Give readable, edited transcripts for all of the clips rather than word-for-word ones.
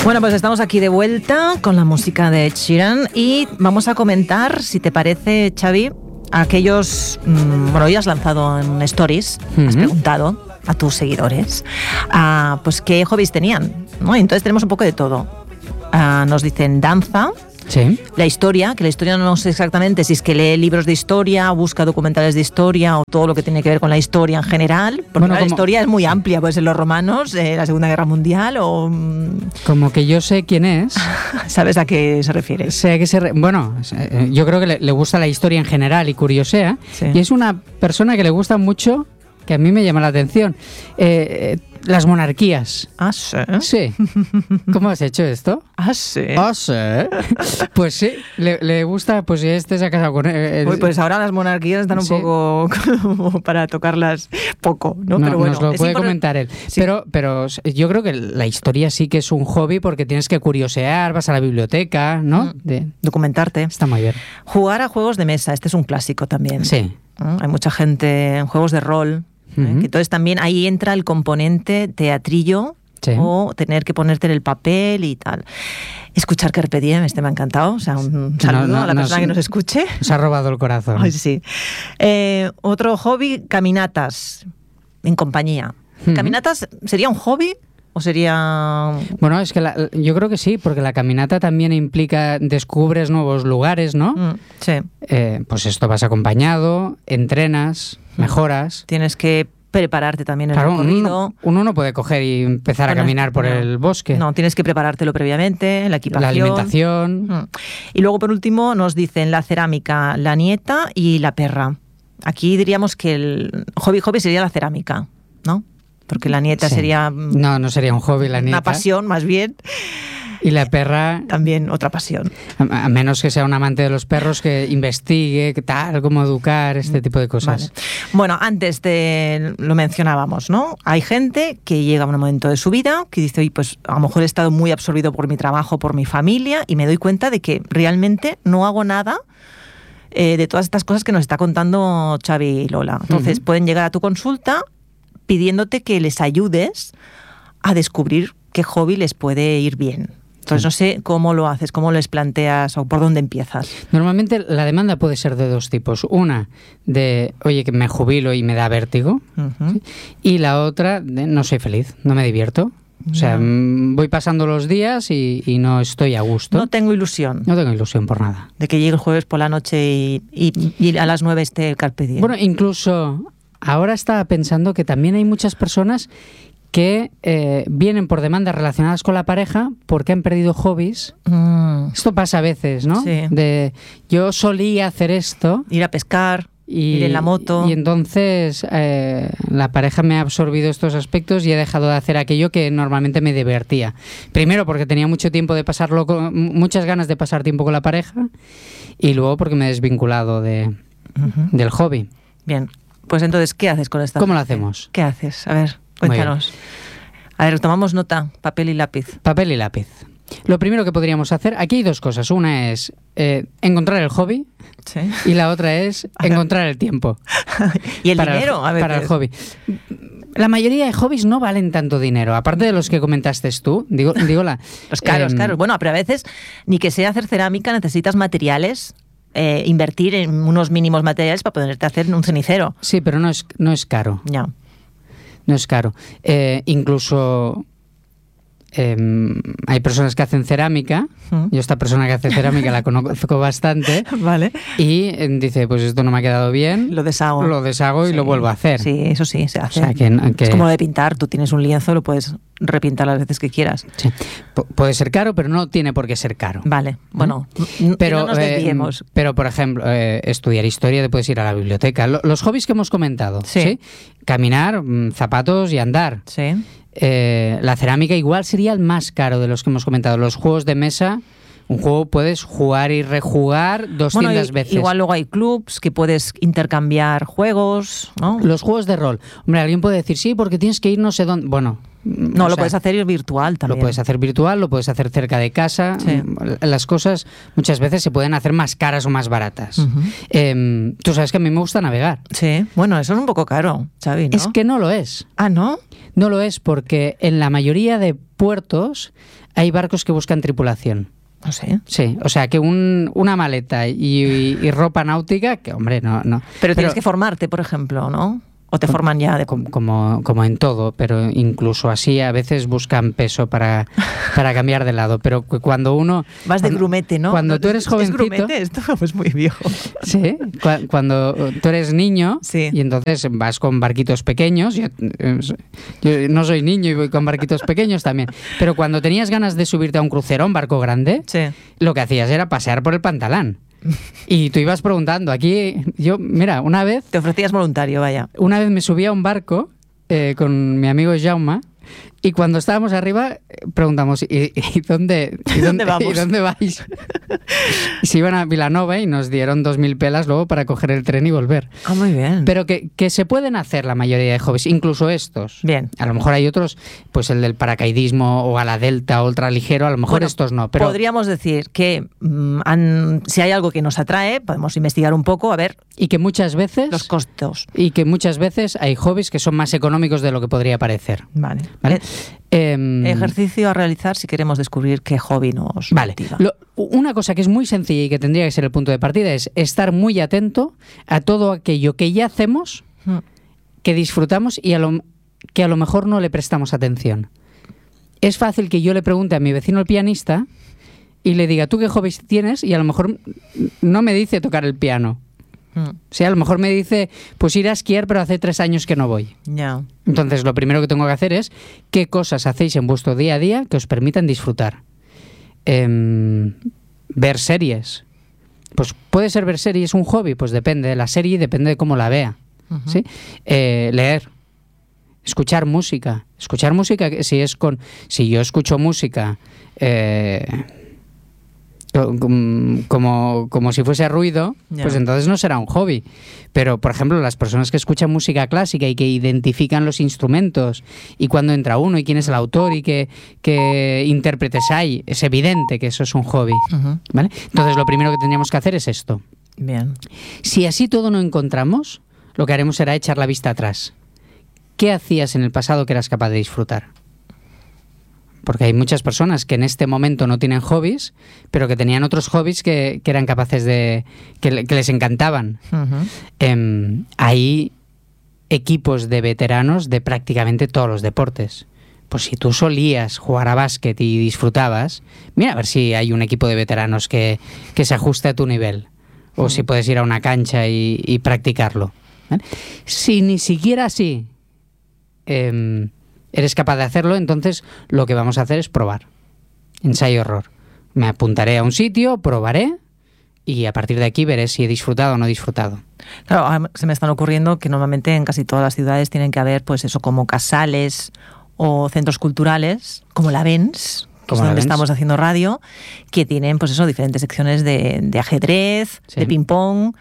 Bueno, pues estamos aquí de vuelta con la música de Ed Sheeran y vamos a comentar, si te parece, Xavi, aquellos... bueno, hoy has lanzado en Stories, has preguntado a tus seguidores pues qué hobbies tenían, ¿no? Entonces tenemos un poco de todo. Nos dicen danza. Sí. La historia, que la historia no sé exactamente si es que lee libros de historia, busca documentales de historia o todo lo que tiene que ver con la historia en general, porque bueno, la historia es muy amplia, puede ser los romanos, la Segunda Guerra Mundial o... Como que yo sé quién es. ¿Sabes a qué se refiere? Sé a qué bueno, yo creo que le gusta la historia en general y curiosea, sí. Y es una persona que le gusta mucho, que a mí me llama la atención, las monarquías. ¿Ah, sí? Sí. ¿Cómo has hecho esto? ¿Ah, sí? ¿Ah, sí? Pues sí, le gusta, pues si este se ha casado con él. Uy, pues ahora las monarquías están un poco como para tocarlas poco, ¿no? No, pero bueno, nos lo puede comentar él. Sí. Pero yo creo que la historia sí que es un hobby porque tienes que curiosear, vas a la biblioteca, ¿no? Documentarte. Está muy bien. Jugar a juegos de mesa, este es un clásico también. Sí. Hay mucha gente en juegos de rol. Que entonces también ahí entra el componente teatrillo, sí, o tener que ponerte en el papel y tal. Escuchar Carpe Diem, me ha encantado. O sea, un saludo a la persona que nos escuche. Nos ha robado el corazón. Ay, sí. Otro hobby, caminatas en compañía. ¿Caminatas sería un hobby? ¿O sería...? Bueno, es que yo creo que sí, porque la caminata también implica, descubres nuevos lugares, ¿no? Sí. Pues esto vas acompañado, entrenas, mejoras. Tienes que prepararte también el recorrido. Uno no puede coger y empezar a caminar por el bosque. No, tienes que preparártelo previamente, la equipación. La alimentación. Y luego, por último, nos dicen la cerámica, la nieta y la perra. Aquí diríamos que el hobby sería la cerámica, ¿no? Porque la nieta sería... No sería un hobby la nieta. Una pasión, más bien. Y la perra... También otra pasión. A menos que sea un amante de los perros, que investigue, tal, cómo educar, este tipo de cosas. Vale. Bueno, antes lo mencionábamos, ¿no? Hay gente que llega a un momento de su vida que dice, oye, pues a lo mejor he estado muy absorbido por mi trabajo, por mi familia, y me doy cuenta de que realmente no hago nada de todas estas cosas que nos está contando Xavi y Lola. Entonces pueden llegar a tu consulta pidiéndote que les ayudes a descubrir qué hobby les puede ir bien. Entonces no sé cómo lo haces, cómo les planteas o por dónde empiezas. Normalmente la demanda puede ser de dos tipos. Una, de, oye, que me jubilo y me da vértigo. ¿Sí? Y la otra, de, no soy feliz, no me divierto. O sea, voy pasando los días y no estoy a gusto. No tengo ilusión. No tengo ilusión por nada. De que llegue el jueves por la noche y a las 9 esté el Carpe Diem. Bueno, incluso... Ahora estaba pensando que también hay muchas personas que vienen por demandas relacionadas con la pareja porque han perdido hobbies. Esto pasa a veces, ¿no? Sí. De yo solía hacer esto. Ir a pescar, ir en la moto. Y entonces la pareja me ha absorbido estos aspectos y he dejado de hacer aquello que normalmente me divertía. Primero porque tenía mucho tiempo de pasarlo, muchas ganas de pasar tiempo con la pareja, y luego porque me he desvinculado del hobby. Bien. Pues entonces, ¿qué haces con esta? ¿Cómo lo hacemos? ¿Qué haces? A ver, cuéntanos. A ver, tomamos nota, papel y lápiz. Papel y lápiz. Lo primero que podríamos hacer, aquí hay dos cosas. Una es encontrar el hobby, sí, y la otra es encontrar el tiempo. Y el dinero, a veces. Para el hobby. La mayoría de hobbies no valen tanto dinero, aparte de los que comentaste tú. Digo los caros, caros. Bueno, pero a veces, ni que sea hacer cerámica, necesitas materiales. Invertir en unos mínimos materiales para poderte hacer un cenicero. Sí, pero no es caro. Ya. No es caro. Incluso hay personas que hacen cerámica. Yo esta persona que hace cerámica la conozco bastante. Vale. Y dice, pues esto no me ha quedado bien. Lo deshago. Lo deshago y lo vuelvo a hacer. Sí, eso sí, se hace. O sea, que... Es como lo de pintar. Tú tienes un lienzo, lo puedes repintar las veces que quieras. Sí. Puede ser caro, pero no tiene por qué ser caro. Vale, bueno, pero, no nos desviemos. Pero, por ejemplo, estudiar historia, te puedes ir a la biblioteca. Los hobbies que hemos comentado, ¿sí? Caminar, zapatos y andar. Sí. La cerámica igual sería el más caro de los que hemos comentado. Los juegos de mesa, Un juego puedes jugar y rejugar 200 veces. Igual luego hay clubs que puedes intercambiar juegos, ¿no? Los juegos de rol. Hombre, alguien puede decir, sí, porque tienes que ir no sé dónde. Bueno... No, lo puedes hacer virtual también. Lo puedes hacer virtual, lo puedes hacer cerca de casa. Sí. Las cosas muchas veces se pueden hacer más caras o más baratas. Tú sabes que a mí me gusta navegar. Sí, bueno, eso es un poco caro, Xavi, ¿no? Es que no lo es. Ah, ¿no? No lo es porque en la mayoría de puertos hay barcos que buscan tripulación. No sé. Sí, o sea que una maleta y ropa náutica, que hombre, no. Pero tienes que formarte, por ejemplo, ¿no? ¿O te forman ya de...? Como en todo, pero incluso así a veces buscan peso para cambiar de lado. Pero cuando uno... Vas de grumete, ¿no? Cuando tú eres jovencito... ¿Es grumete esto? Pues muy viejo. Sí, cuando tú eres niño, sí, y entonces vas con barquitos pequeños. Yo no soy niño y voy con barquitos pequeños también. Pero cuando tenías ganas de subirte a un crucero, a un barco grande, sí, lo que hacías era pasear por el Pantalán. Y tú ibas preguntando. Aquí, yo, mira, una vez... Te ofrecías voluntario, vaya. Una vez me subí a un barco con mi amigo Jaume y cuando estábamos arriba preguntamos, ¿y dónde vamos? ¿Y dónde vais? Y se iban a Vilanova y nos dieron 2.000 pelas luego para coger el tren y volver. Ah, muy bien. Pero que se pueden hacer la mayoría de hobbies, incluso estos. Bien. A lo mejor hay otros, pues el del paracaidismo o a la delta o ultraligero, a lo mejor estos no. Pero podríamos decir que si hay algo que nos atrae, podemos investigar un poco, a ver... Y que muchas veces... Los costos. Y que muchas veces hay hobbies que son más económicos de lo que podría parecer. Vale. Ejercicio a realizar si queremos descubrir qué hobby nos motiva. Una cosa que es muy sencilla y que tendría que ser el punto de partida es estar muy atento a todo aquello que ya hacemos, que disfrutamos y que a lo mejor no le prestamos atención. Es fácil que yo le pregunte a mi vecino el pianista y le diga, ¿tú qué hobbies tienes? Y a lo mejor no me dice tocar el piano. O sea, a lo mejor me dice, pues ir a esquiar, pero hace 3 años que no voy. Ya. Entonces, lo primero que tengo que hacer es qué cosas hacéis en vuestro día a día que os permitan disfrutar. Ver series. Pues puede ser ver series un hobby, pues depende de la serie y depende de cómo la vea. ¿Sí? Leer. Escuchar música. Escuchar música, si yo escucho música... Como si fuese ruido, pues entonces no será un hobby. Pero, por ejemplo, las personas que escuchan música clásica y que identifican los instrumentos y cuándo entra uno y quién es el autor y qué intérpretes hay, es evidente que eso es un hobby. ¿Vale? Entonces, lo primero que tendríamos que hacer es esto. Bien. Si así todo no encontramos, lo que haremos será echar la vista atrás. ¿Qué hacías en el pasado que eras capaz de disfrutar? Porque hay muchas personas que en este momento no tienen hobbies, pero que tenían otros hobbies que eran capaces de... que les encantaban. Hay equipos de veteranos de prácticamente todos los deportes. Pues si tú solías jugar a básquet y disfrutabas, mira a ver si hay un equipo de veteranos que se ajuste a tu nivel. O si puedes ir a una cancha y practicarlo. ¿Vale? Si ni siquiera así... eres capaz de hacerlo, entonces lo que vamos a hacer es probar. Ensayo-error. Me apuntaré a un sitio, probaré y a partir de aquí veré si he disfrutado o no he disfrutado. Claro, se me están ocurriendo que normalmente en casi todas las ciudades tienen que haber, pues eso, como casales o centros culturales, como la Vens, que es donde estamos haciendo radio, que tienen, pues eso, diferentes secciones de ajedrez, de ping-pong.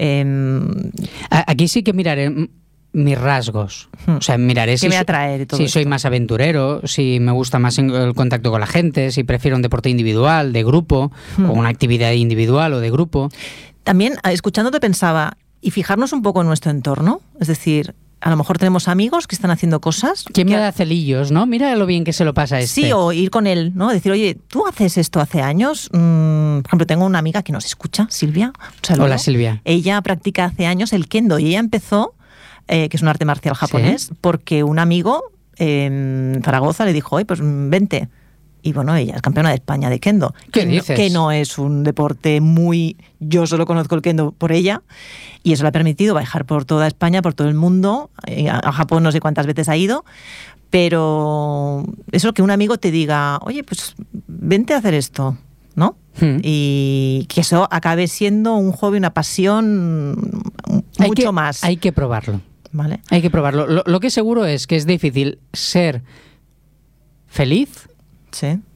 Aquí sí que miraré mis rasgos. O sea, miraré si me atrae de todo si esto. Soy más aventurero, si me gusta más el contacto con la gente, si prefiero un deporte individual, de grupo, o una actividad individual o de grupo. También, escuchándote, pensaba, y fijarnos un poco en nuestro entorno, es decir, a lo mejor tenemos amigos que están haciendo cosas. ¿Quién me da celillos, no? Mira lo bien que se lo pasa a este. Sí, o ir con él, ¿no? Decir, oye, ¿tú haces esto hace años? Por ejemplo, tengo una amiga que nos escucha, Silvia. Hola, Silvia. Ella practica hace años el kendo y ella empezó... que es un arte marcial japonés, porque un amigo en Zaragoza le dijo, oye, pues vente. Y bueno, ella es campeona de España de kendo. ¿Qué dices? Que no es un deporte muy... Yo solo conozco el kendo por ella, y eso le ha permitido viajar por toda España, por todo el mundo. A Japón no sé cuántas veces ha ido, pero eso, que un amigo te diga, oye, pues vente a hacer esto, ¿no? Y que eso acabe siendo un hobby, una pasión mucho más. Hay que probarlo. ¿Vale? Hay que probarlo. Lo que seguro es que es difícil ser feliz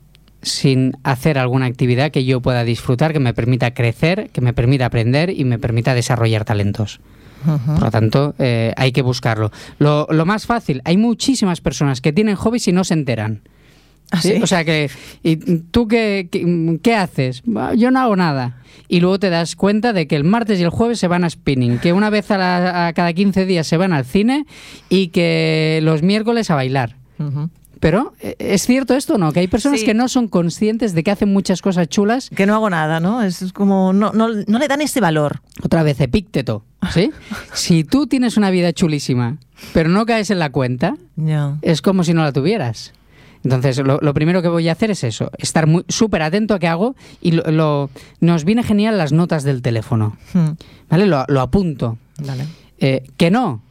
sin hacer alguna actividad que yo pueda disfrutar, que me permita crecer, que me permita aprender y me permita desarrollar talentos. Por lo tanto, hay que buscarlo. Lo más fácil, hay muchísimas personas que tienen hobbies y no se enteran. ¿Ah, ¿Sí? sí? O sea, ¿y tú qué haces? Yo no hago nada. Y luego te das cuenta de que el martes y el jueves se van a spinning, que una vez a cada 15 días se van al cine y que los miércoles a bailar. Pero, ¿es cierto esto o no? Que hay personas que no son conscientes de que hacen muchas cosas chulas. Que no hago nada, ¿no? Es como, no le dan ese valor. Otra vez, Epícteto, ¿sí? Si tú tienes una vida chulísima, pero no caes en la cuenta, es como si no la tuvieras. Entonces, lo primero que voy a hacer es eso, estar súper atento a qué hago y nos viene genial las notas del teléfono. ¿Vale? Lo apunto. Vale. Que no,